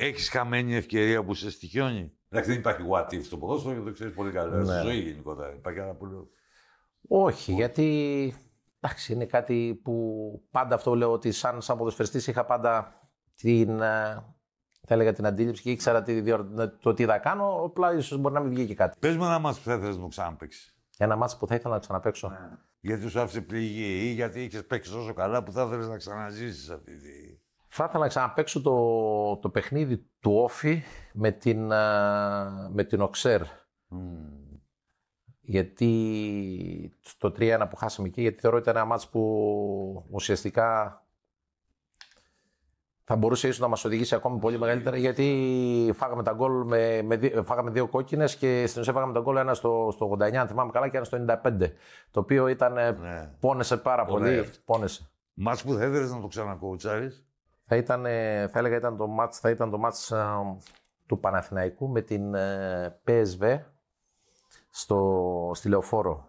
Έχεις χαμένη ευκαιρία που σε στοιχιώνει? Εντάξει, δεν υπάρχει what if στο ποδόσφαιρο και το ξέρεις πολύ καλά. Ναι. Στη ζωή γενικότερα υπάρχει ένα πολύ. Όχι, γιατί εντάξει, είναι κάτι που πάντα αυτό λέω ότι σαν ποδοσφαιριστής είχα πάντα θα έλεγα την αντίληψη και ήξερα το τι θα κάνω, απλά ίσως μπορεί να μην βγει και κάτι. Πες μου ένα μάτς που θα ήθελες να το ξαναπαίξεις. Ένα μάτς που θα ήθελα να ξαναπαίξω. Ναι. Γιατί σου άφησε πληγή ή γιατί είχες παίξει τόσο καλά που θα ήθελες να ξαναζήσεις αυτή τη. Θα ήθελα να ξαναπαίξω το παιχνίδι του Όφη με την Οξέρ. Γιατί το 3-1 που χάσαμε εκεί, γιατί θεωρώ ότι ήταν ένα μάτς που ουσιαστικά θα μπορούσε ίσως να μας οδηγήσει ακόμη πολύ μεγαλύτερα, γιατί φάγαμε τα γκολ φάγαμε 2 κόκκινες και στην ουσία φάγαμε τα γκολ, ένα στο 89 αν θυμάμαι καλά και ένα στο 95, το οποίο ήταν, πόνεσε πάρα πολύ. Πόνεσε. Μάτς που θα ήθελες να το ξανακοουτσάρεις? Θα έλεγα θα ήταν το μάτς του Παναθηναϊκού με την PSV στη Λεωφόρο.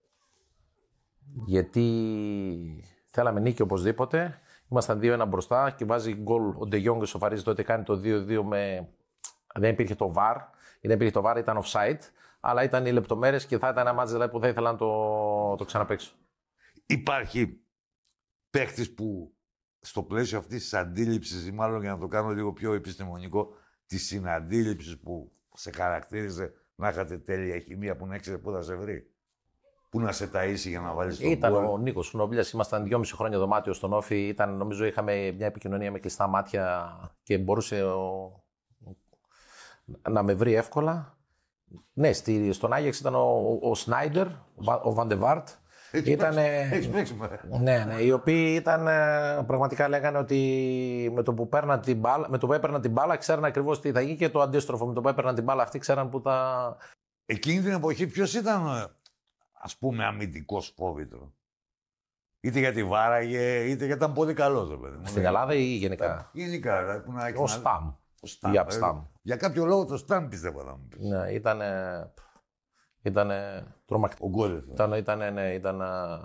Γιατί θέλαμε νίκη οπωσδήποτε. Ήμασταν 2-1 μπροστά και βάζει γκολ ο Ντε Γιόγκ, σοφαρίζει τότε, κάνει το 2-2 δεν υπήρχε το VAR. Δεν υπήρχε το VAR, ήταν offside. Αλλά ήταν οι λεπτομέρειες και θα ήταν ένα μάτς δηλαδή, που θα ήθελα να το ξαναπαίξω. Υπάρχει παίχτης που στο πλαίσιο αυτής της αντίληψης, ή μάλλον για να το κάνω λίγο πιο επιστημονικό, της συναντήληψης που σε χαρακτήριζε να είχατε τέλεια χημεία, που να έξερε πού θα σε βρει? Πού να σε ταΐσει για να βάλεις τον Ήταν γκολ? ο Νίκος Σουνόμπλιας, ήμασταν 2,5 χρόνια δωμάτιο στον Όφη. Νομίζω είχαμε μια επικοινωνία με κλειστά μάτια και μπορούσε να με βρει εύκολα. Ναι, στον Άγιαξ ήταν ο Σνάιντερ, ο Βαντεβάρτ. Έχεις παίξει. Ναι, οι οποίοι ήταν πραγματικά λέγανε ότι με το που έπαιρναν την μπάλα ξέραν ακριβώς τι θα γίνει, και το αντίστροφο, με το που έπαιρναν την μπάλα αυτή ξέραν που θα. Εκείνη την εποχή ποιος ήταν, ας πούμε, αμυντικός φόβητρο? Είτε γιατί βάραγε, είτε γιατί ήταν πολύ καλός, ρε παιδί μου. Στην Ελλάδα ή γενικά? Γενικά, που να έχεις. Ο Σταμ. Για κάποιο λόγο το Σταμ πιστεύω να μου πεις. Ναι, ήταν τρομακτικό. Ο γκόλ. Ήταν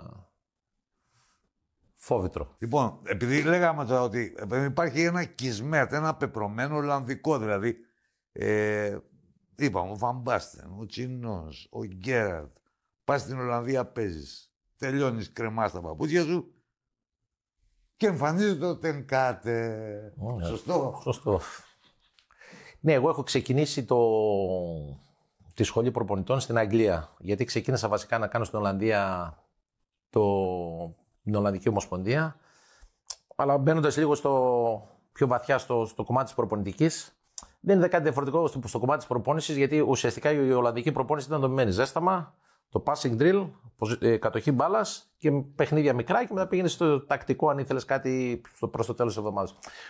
φόβητρο. Λοιπόν, επειδή λέγαμε τώρα ότι υπάρχει ένα Κισμέτ, ένα πεπρωμένο Ολλανδικό, δηλαδή. Είπαμε, ο Βαμπάστεν, ο Τσινός, ο Γκέραρτ. Πας στην Ολλανδία, παίζεις. Τελειώνεις, κρεμάς τα παπούτσια σου και εμφανίζεται ο Τενκάτε. Σωστό. Ναι, εγώ έχω ξεκινήσει τη σχολή προπονητών στην Αγγλία. Γιατί ξεκίνησα βασικά να κάνω στην Ολλανδία την Ολλανδική Ομοσπονδία. Αλλά μπαίνοντας λίγο πιο βαθιά στο κομμάτι της προπονητικής, δεν είναι κάτι διαφορετικό στο κομμάτι της προπόνησης, γιατί ουσιαστικά η Ολλανδική προπόνηση ήταν δομημένη ζέσταμα, το passing drill, κατοχή μπάλας και παιχνίδια μικρά, και μετά πήγαινε στο τακτικό αν ήθελες κάτι προς το τέλος της εβδομάδας.